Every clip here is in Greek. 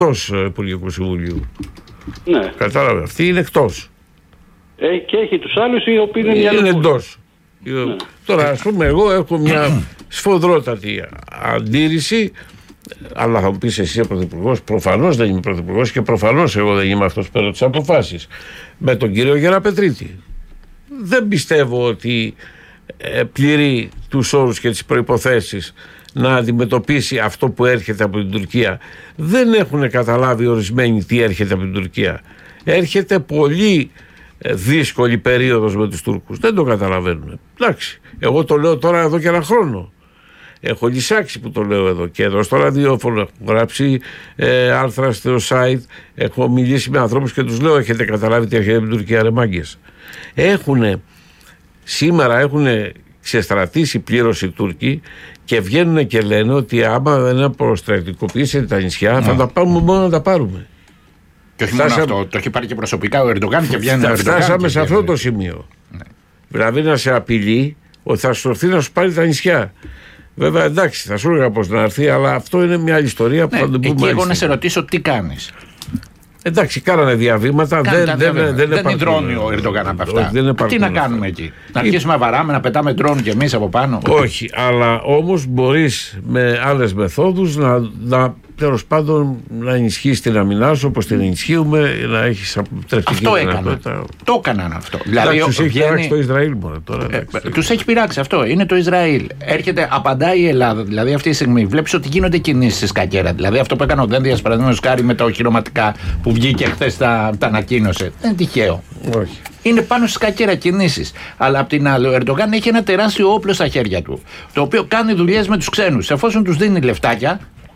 εκτός Υπουργικού Συμβουλίου. Ναι. Κατάλαβε, αυτή είναι εκτός. Και έχει τους άλλους οι οποίοι είναι εντός. Ναι. Τώρα, ας πούμε, εγώ έχω μια σφοδρότατη αντίρρηση, αλλά θα μου πεις εσύ είσαι πρωθυπουργός. Προφανώς δεν είμαι πρωθυπουργός και προφανώς εγώ δεν είμαι αυτός που παίρνω τις αποφάσεις. Με τον κύριο Γεραπετρίτη. Δεν πιστεύω ότι πληρεί τους όρους και τις προϋποθέσεις να αντιμετωπίσει αυτό που έρχεται από την Τουρκία. Δεν έχουν καταλάβει ορισμένοι τι έρχεται από την Τουρκία. Έρχεται πολύ δύσκολη περίοδος με τους Τούρκους. Δεν το καταλαβαίνουν. Εντάξει, εγώ το λέω τώρα εδώ και ένα χρόνο. Έχω λυσάξει που το λέω εδώ και εδώ στο ραδιόφωνο. Έχω γράψει άρθρα στο site. Έχω μιλήσει με ανθρώπους και τους λέω: έχετε καταλάβει τι έρχεται από την Τουρκία, ρε μάγκες? Σήμερα έχουν ξεστρατήσει πλήρως οι Τούρκοι και βγαίνουν και λένε ότι άμα δεν αποστρατικοποιήσετε τα νησιά θα τα πάμε μόνο να τα πάρουμε. Και όχι μόνο αυτό, το έχει πάρει και προσωπικά ο Ερντογάν και βγαίνει να φτάσαμε σε αυτό το σημείο. Ναι. Δηλαδή να σε απειλεί ότι θα σου έρθει να σου πάρει τα νησιά. Βέβαια, εντάξει, θα σου έλεγα πώς να έρθει, αλλά αυτό είναι μια άλλη ιστορία που θα την πούμε. Εκεί εγώ να σε ρωτήσω τι κάνεις. Εντάξει, κάνανε διαβήματα. Δεν υδρώνει ο Ερντογάν από αυτά. Τι να κάνουμε εκεί? Να αρχίσουμε να βαράμε, να πετάμε ντρόν κι εμείς από πάνω? Όχι, αλλά όμως μπορείς με άλλες μεθόδους να τέλος πάντων να ενισχύσεις την αμυνά σου όπως την ενισχύουμε, να έχεις τρεφτική δυνατότητα. Το έκαναν αυτό. Δηλαδή, τους έχει πειράξει το Ισραήλ τώρα. Τους έχει πειράξει αυτό. Είναι το Ισραήλ. Έρχεται, απαντάει η Ελλάδα. Δηλαδή αυτή τη στιγμή βλέπεις ότι γίνονται κινήσεις στη Σκακέρα. Δηλαδή αυτό που έκανε ο Δένδιας παραδείγματος χάρη με τα οχυρωματικά που βγήκε χθες τα ανακοίνωσε. Δεν είναι τυχαίο. Όχι. Είναι πάνω στη Σκακέρα κινήσεις. Αλλά απ' την άλλη, ο Ερντογάν έχει ένα τεράστιο όπλο στα χέρια του. Το οποίο κάνει δουλειές με τους ξένους. Εφόσον τους δίνει λεφτάκια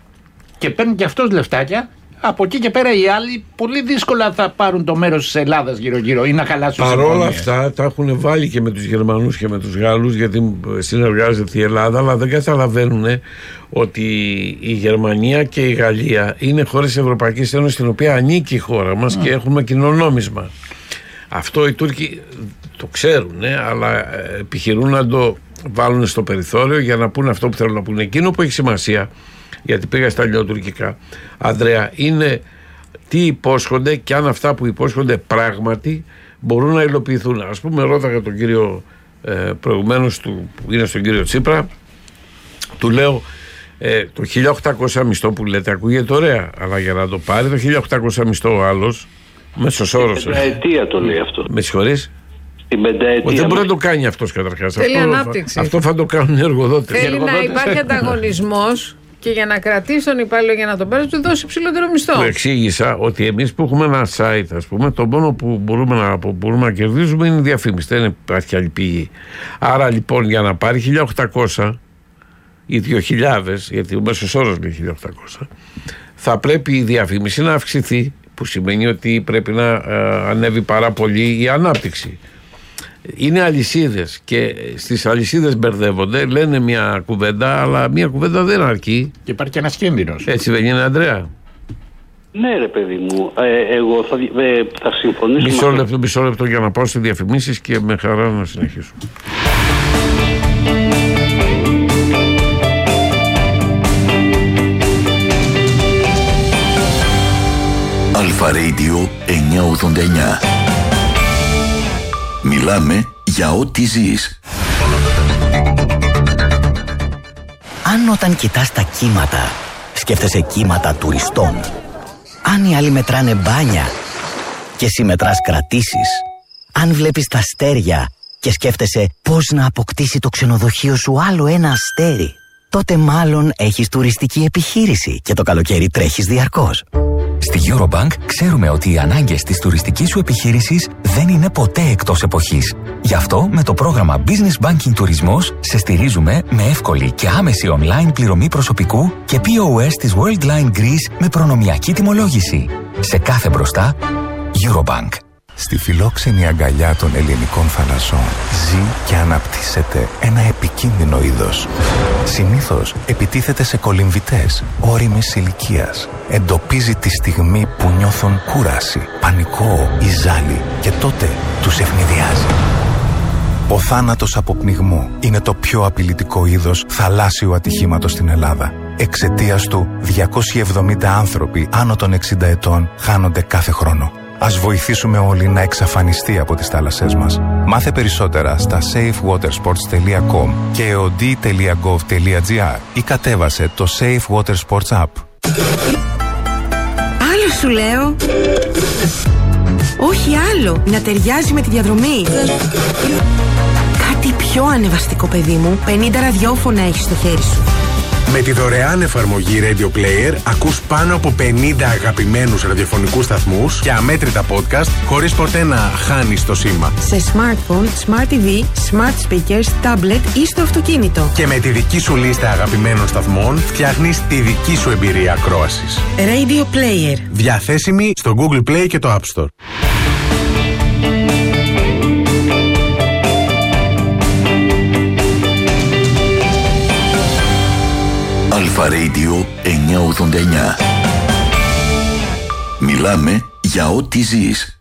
και παίρνει και αυτός λεφτάκια, από εκεί και πέρα οι άλλοι πολύ δύσκολα θα πάρουν το μέρος της Ελλάδας γύρω-γύρω ή να χαλάσουν. Παρόλα αυτά τα έχουν βάλει και με τους Γερμανούς και με τους Γάλλους, γιατί συνεργάζεται η Ελλάδα, αλλά δεν καταλαβαίνουν ότι η Γερμανία και η Γαλλία είναι χώρες της Ευρωπαϊκής Ένωσης, στην οποία ανήκει η χώρα μας και έχουμε κοινό νόμισμα. Αυτό οι Τούρκοι το ξέρουν, αλλά επιχειρούν να το βάλουν στο περιθώριο για να πούνε αυτό που θέλουν να πούνε. Εκείνο που έχει σημασία, γιατί πήγα στα λιωτουρκικά, Ανδρέα, είναι τι υπόσχονται και αν αυτά που υπόσχονται πράγματι μπορούν να υλοποιηθούν. Ας πούμε, ρώταγα τον κύριο προηγουμένως που είναι στον κύριο Τσίπρα, του λέω το 1.800 μισθό που λέτε ακούγεται ωραία, αλλά για να το πάρει το 1.800 μισθό ο άλλος, μέσος όρος. Στην πενταετία το λέει αυτό. Με συγχωρείς? Στην πενταετία. Δεν μπορεί να το κάνει αυτός καταρχάς. Θέλει ανάπτυξη. Αυτό θα το κάνουν οι εργοδότες. Θέλει να υπάρχει ανταγωνισμός και για να κρατήσει τον υπάλληλο για να τον πάρει, του δώσει ψηλότερο μισθό. Του εξήγησα ότι εμείς που έχουμε ένα site, ας πούμε, το μόνο που μπορούμε να κερδίζουμε είναι η διαφήμιση. Δεν υπάρχει άλλη πηγή. Άρα λοιπόν για να πάρει 1.800 ή 2.000, γιατί ο μέσος όρος είναι 1.800, θα πρέπει η διαφήμιση να αυξηθεί, που σημαίνει ότι πρέπει να ανέβει πάρα πολύ η ανάπτυξη. Είναι αλυσίδες και στις αλυσίδες μπερδεύονται, λένε μια κουβέντα, αλλά μια κουβέντα δεν αρκεί. Και υπάρχει και ένας κίνδυνος. Έτσι δεν είναι, Ανδρέα? Ναι, ρε παιδί μου, εγώ θα συμφωνήσω. Μισό λεπτό για να πάω στις διαφημίσεις και με χαρά να συνεχίσω. Αλφα Radio 989. Μιλάμε για ό,τι ζεις. Αν όταν κοιτάς τα κύματα σκέφτεσαι κύματα τουριστών, αν οι άλλοι μετράνε μπάνια και εσύ μετράς κρατήσεις, αν βλέπεις τα αστέρια και σκέφτεσαι πώς να αποκτήσει το ξενοδοχείο σου άλλο ένα αστέρι, τότε μάλλον έχεις τουριστική επιχείρηση και το καλοκαίρι τρέχεις διαρκώς. Στη Eurobank ξέρουμε ότι οι ανάγκες της τουριστικής σου επιχείρησης δεν είναι ποτέ εκτός εποχής. Γι' αυτό με το πρόγραμμα Business Banking Τουρισμός σε στηρίζουμε με εύκολη και άμεση online πληρωμή προσωπικού και POS της Worldline Greece με προνομιακή τιμολόγηση. Σε κάθε μπροστά, Eurobank. Στη φιλόξενη αγκαλιά των ελληνικών θαλασσών ζει και αναπτύσσεται ένα επικίνδυνο είδος. Συνήθως επιτίθεται σε κολυμβητές όριμης ηλικίας. Εντοπίζει τη στιγμή που νιώθουν κούραση, πανικό ή ζάλι και τότε τους ευνηδιάζει. Ο θάνατος από πνιγμό είναι το πιο απειλητικό είδος θαλάσσιου ατυχήματος στην Ελλάδα. Εξαιτίας του, 270 άνθρωποι άνω των 60 ετών χάνονται κάθε χρόνο. Ας βοηθήσουμε όλοι να εξαφανιστεί από τις θάλασσές μας. Μάθε περισσότερα στα safewatersports.com και eod.gov.gr ή κατέβασε το Safe Water Sports App. Άλλο σου λέω. Όχι άλλο. Να ταιριάζει με τη διαδρομή. Κάτι πιο ανεβαστικό, παιδί μου. 50 ραδιόφωνα έχεις στο χέρι σου. Με τη δωρεάν εφαρμογή Radio Player ακούς πάνω από 50 αγαπημένους ραδιοφωνικούς σταθμούς και αμέτρητα podcast χωρίς ποτέ να χάνεις το σήμα. Σε smartphone, smart TV, smart speakers, tablet ή στο αυτοκίνητο. Και με τη δική σου λίστα αγαπημένων σταθμών φτιάχνεις τη δική σου εμπειρία ακρόασης. Radio Player. Διαθέσιμη στο Google Play και το App Store. Αλφα Radio 989. Μιλάμε για ό,τι ζεις.